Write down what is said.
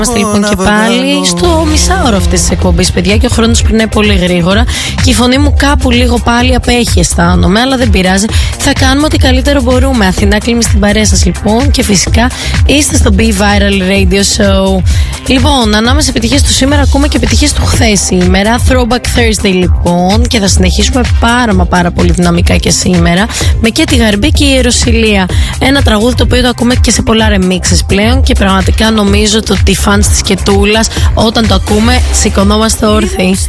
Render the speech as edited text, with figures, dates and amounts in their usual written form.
Είμαστε λοιπόν και πάλι στο μισάωρο αυτής της εκπομπής, παιδιά, και ο χρόνος περνάει πολύ γρήγορα και η φωνή μου κάπου λίγο πάλι απέχει, αισθάνομαι, αλλά δεν πειράζει. Θα κάνουμε ό,τι καλύτερο μπορούμε. Αθηνά Κλίμη στην παρέα σας λοιπόν, και φυσικά είστε στο Be Viral Radio Show. Λοιπόν, ανάμεσα επιτυχίες του σήμερα ακούμε και επιτυχίες του χθες σήμερα. Throwback Thursday λοιπόν, και θα συνεχίσουμε πάρα πολύ δυναμικά και σήμερα με και τη Γαρμπή και η Ιεροσυλία. Ένα τραγούδι το οποίο το ακούμε και σε πολλά remixes πλέον και πραγματικά νομίζω ότι οι fans της Κετούλας όταν το ακούμε σηκωνόμαστε όρθιοι.